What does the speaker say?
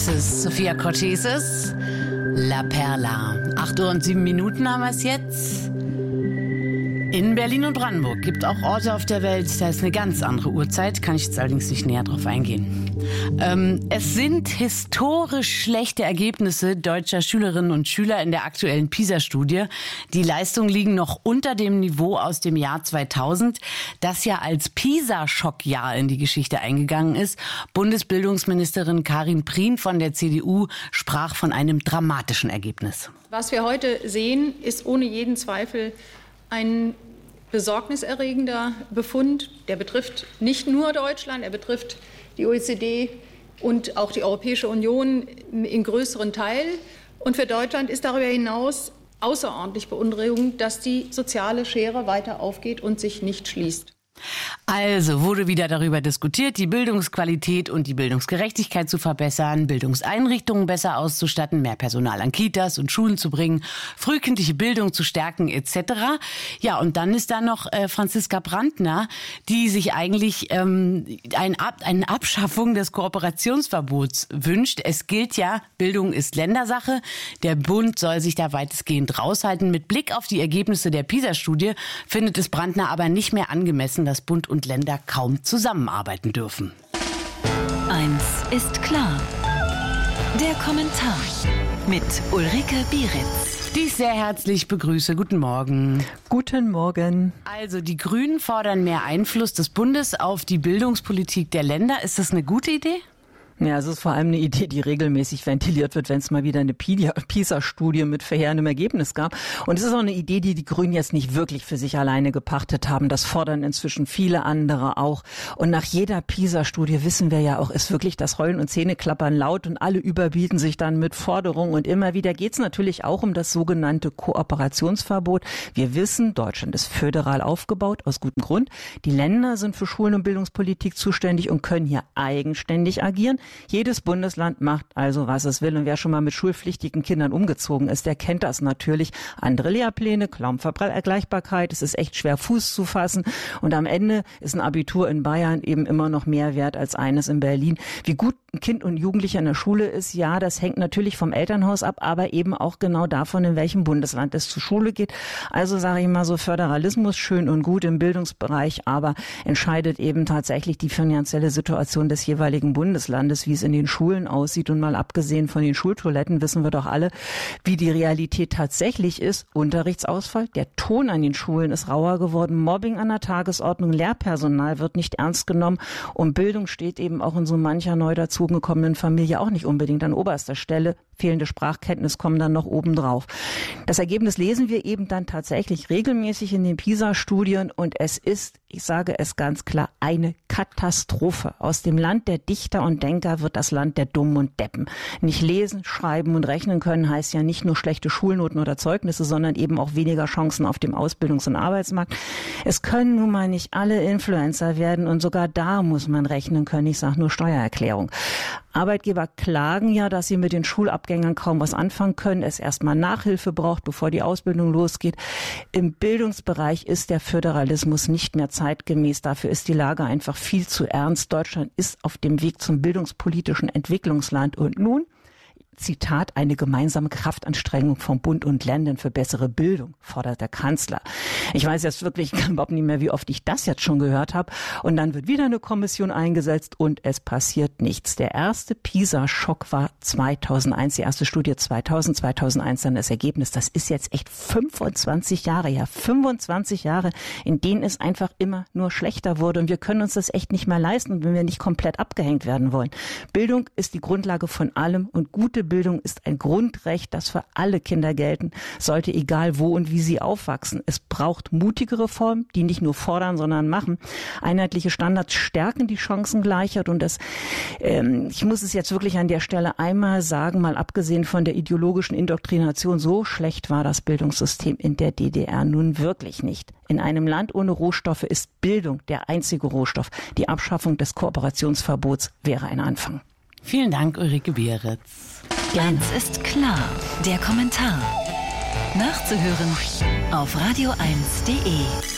Oasis, Sophia Cortesis, La Perla. 8:07 haben wir es jetzt. In Berlin und Brandenburg gibt auch Orte auf der Welt, da ist eine ganz andere Uhrzeit, kann ich jetzt allerdings nicht näher drauf eingehen. Es sind historisch schlechte Ergebnisse deutscher Schülerinnen und Schüler in der aktuellen PISA-Studie. Die Leistungen liegen noch unter dem Niveau aus dem Jahr 2000, das ja als PISA-Schockjahr in die Geschichte eingegangen ist. Bundesbildungsministerin Karin Prien von der CDU sprach von einem dramatischen Ergebnis. Was wir heute sehen, ist ohne jeden Zweifel ein besorgniserregender Befund. Der betrifft nicht nur Deutschland, er betrifft die OECD und auch die Europäische Union in größeren Teil. Und für Deutschland ist darüber hinaus außerordentlich beunruhigend, dass die soziale Schere weiter aufgeht und sich nicht schließt. Also wurde wieder darüber diskutiert, die Bildungsqualität und die Bildungsgerechtigkeit zu verbessern, Bildungseinrichtungen besser auszustatten, mehr Personal an Kitas und Schulen zu bringen, frühkindliche Bildung zu stärken etc. Ja, und dann ist da noch Franziska Brandner, die sich eigentlich eine Abschaffung des Kooperationsverbots wünscht. Es gilt ja, Bildung ist Ländersache. Der Bund soll sich da weitestgehend raushalten. Mit Blick auf die Ergebnisse der PISA-Studie findet es Brandner aber nicht mehr angemessen, dass Bund und Länder kaum zusammenarbeiten dürfen. Eins ist klar. Der Kommentar mit Ulrike Bieritz. Die ich sehr herzlich begrüße. Guten Morgen. Guten Morgen. Also die Grünen fordern mehr Einfluss des Bundes auf die Bildungspolitik der Länder. Ist das eine gute Idee? Ja, es ist vor allem eine Idee, die regelmäßig ventiliert wird, wenn es mal wieder eine PISA-Studie mit verheerendem Ergebnis gab. Und es ist auch eine Idee, die die Grünen jetzt nicht wirklich für sich alleine gepachtet haben. Das fordern inzwischen viele andere auch. Und nach jeder PISA-Studie wissen wir ja auch, ist wirklich das Heulen und Zähneklappern laut und alle überbieten sich dann mit Forderungen. Und immer wieder geht es natürlich auch um das sogenannte Kooperationsverbot. Wir wissen, Deutschland ist föderal aufgebaut, aus gutem Grund. Die Länder sind für Schulen- und Bildungspolitik zuständig und können hier eigenständig agieren. Jedes Bundesland macht also, was es will. Und wer schon mal mit schulpflichtigen Kindern umgezogen ist, der kennt das natürlich. Andere Lehrpläne, kaum Vergleichbarkeit. Es ist echt schwer, Fuß zu fassen. Und am Ende ist ein Abitur in Bayern eben immer noch mehr wert als eines in Berlin. Wie gut ein Kind und Jugendlicher in der Schule ist, ja, das hängt natürlich vom Elternhaus ab, aber eben auch genau davon, in welchem Bundesland es zur Schule geht. Also sage ich mal so, Föderalismus schön und gut im Bildungsbereich, aber entscheidet eben tatsächlich die finanzielle Situation des jeweiligen Bundeslandes, wie es in den Schulen aussieht. Und mal abgesehen von den Schultoiletten wissen wir doch alle, wie die Realität tatsächlich ist. Unterrichtsausfall, der Ton an den Schulen ist rauer geworden, Mobbing an der Tagesordnung, Lehrpersonal wird nicht ernst genommen und Bildung steht eben auch in so mancher neu dazugekommenen Familie auch nicht unbedingt an oberster Stelle. Fehlende Sprachkenntnis kommen dann noch obendrauf. Das Ergebnis lesen wir eben dann tatsächlich regelmäßig in den PISA-Studien und es ist, ich sage es ganz klar, eine Katastrophe. Aus dem Land der Dichter und Denker wird das Land der Dummen und Deppen. Nicht lesen, schreiben und rechnen können heißt ja nicht nur schlechte Schulnoten oder Zeugnisse, sondern eben auch weniger Chancen auf dem Ausbildungs- und Arbeitsmarkt. Es können nun mal nicht alle Influencer werden und sogar da muss man rechnen können. Ich sage nur Steuererklärung. Arbeitgeber klagen ja, dass sie mit den Schulabgängern kaum was anfangen können, es erstmal Nachhilfe braucht, bevor die Ausbildung losgeht. Im Bildungsbereich ist der Föderalismus nicht mehr zeitgemäß. Dafür ist die Lage einfach viel zu ernst. Deutschland ist auf dem Weg zum bildungspolitischen Entwicklungsland. Und nun, Zitat, eine gemeinsame Kraftanstrengung von Bund und Ländern für bessere Bildung, fordert der Kanzler. Ich weiß jetzt wirklich überhaupt nicht mehr, wie oft ich das jetzt schon gehört habe. Und dann wird wieder eine Kommission eingesetzt und es passiert nichts. Der erste PISA-Schock war 2001, die erste Studie 2001 dann das Ergebnis. Das ist jetzt echt 25 Jahre her. 25 Jahre, in denen es einfach immer nur schlechter wurde. Und wir können uns das echt nicht mehr leisten, wenn wir nicht komplett abgehängt werden wollen. Bildung ist die Grundlage von allem und gute Bildung ist ein Grundrecht, das für alle Kinder gelten sollte, egal wo und wie sie aufwachsen. Es braucht mutige Reformen, die nicht nur fordern, sondern machen. Einheitliche Standards stärken die Chancengleichheit und ich muss es jetzt wirklich an der Stelle einmal sagen, mal abgesehen von der ideologischen Indoktrination, so schlecht war das Bildungssystem in der DDR nun wirklich nicht. In einem Land ohne Rohstoffe ist Bildung der einzige Rohstoff. Die Abschaffung des Kooperationsverbots wäre ein Anfang. Vielen Dank, Ulrike Bieritz. Eins ist klar, der Kommentar. Nachzuhören auf radio1.de.